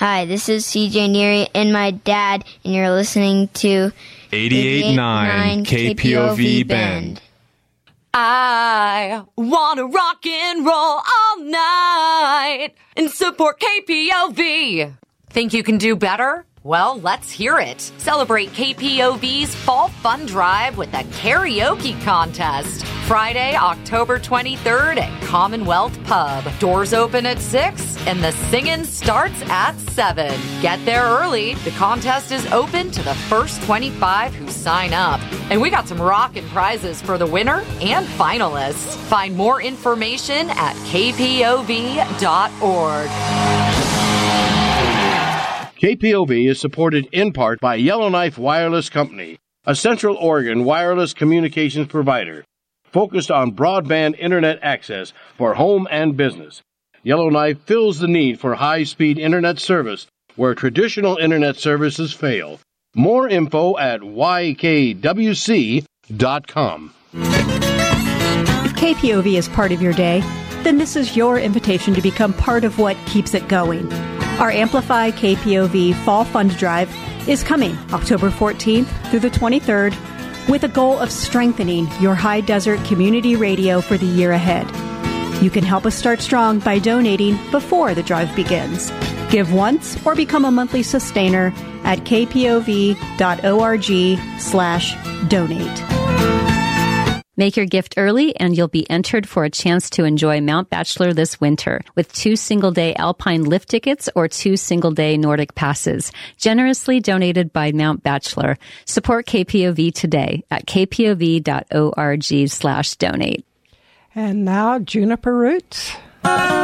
Hi, this is CJ Neary and my dad, and you're listening to 88.9 KPOV Bend. I want to rock and roll all night and support KPOV. Think you can do better? Well, let's hear it. Celebrate KPOV's Fall Fun Drive with a karaoke contest. Friday, October 23rd at Commonwealth Pub. Doors open at 6 and the singing starts at 7. Get there early. The contest is open to the first 25 who sign up. And we got some rockin' prizes for the winner and finalists. Find more information at kpov.org. KPOV is supported in part by Yellowknife Wireless Company, a Central Oregon wireless communications provider focused on broadband internet access for home and business. Yellowknife fills the need for high-speed internet service where traditional internet services fail. More info at ykwc.com. If KPOV is part of your day, then this is your invitation to become part of what keeps it going. Our Amplify KPOV Fall Fund Drive is coming October 14th through the 23rd with a goal of strengthening your high desert community radio for the year ahead. You can help us start strong by donating before the drive begins. Give once or become a monthly sustainer at kpov.org/donate. Make your gift early and you'll be entered for a chance to enjoy Mount Bachelor this winter with 2 single-day Alpine lift tickets or 2 single-day Nordic passes, generously donated by Mount Bachelor. Support KPOV today at kpov.org/donate. And now Juniper Roots.